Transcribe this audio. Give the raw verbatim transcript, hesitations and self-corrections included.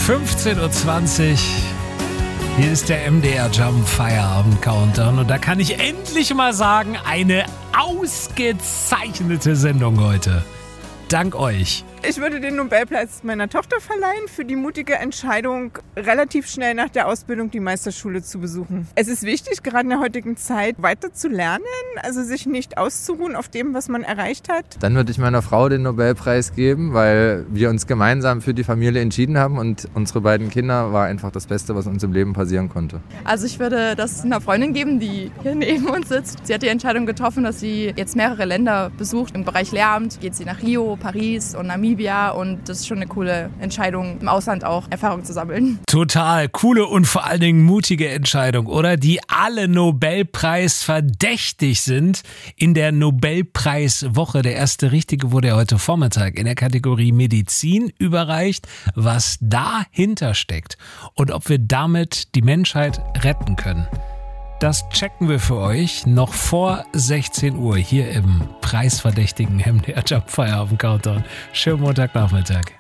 fünfzehn Uhr zwanzig. Hier ist der M D R Jump Feierabend Countdown und da kann ich endlich mal sagen, eine ausgezeichnete Sendung heute. Dank euch. Ich würde den Nobelpreis meiner Tochter verleihen für die mutige Entscheidung, relativ schnell nach der Ausbildung die Meisterschule zu besuchen. Es ist wichtig, gerade in der heutigen Zeit weiter zu lernen, also sich nicht auszuruhen auf dem, was man erreicht hat. Dann würde ich meiner Frau den Nobelpreis geben, weil wir uns gemeinsam für die Familie entschieden haben und unsere beiden Kinder war einfach das Beste, was uns im Leben passieren konnte. Also ich würde das einer Freundin geben, die hier neben uns sitzt. Sie hat die Entscheidung getroffen, dass sie jetzt mehrere Länder besucht. Im Bereich Lehramt geht sie nach Rio, Paris und Namibia. Und das ist schon eine coole Entscheidung, im Ausland auch Erfahrung zu sammeln. Total coole und vor allen Dingen mutige Entscheidung, oder? Die alle Nobelpreis verdächtig sind in der Nobelpreiswoche. Der erste Richtige wurde ja heute Vormittag in der Kategorie Medizin überreicht, was dahinter steckt und ob wir damit die Menschheit retten können. Das checken wir für euch noch vor sechzehn Uhr hier im preisverdächtigen M D R Jump Feierabend Countdown. Schönen Montagnachmittag.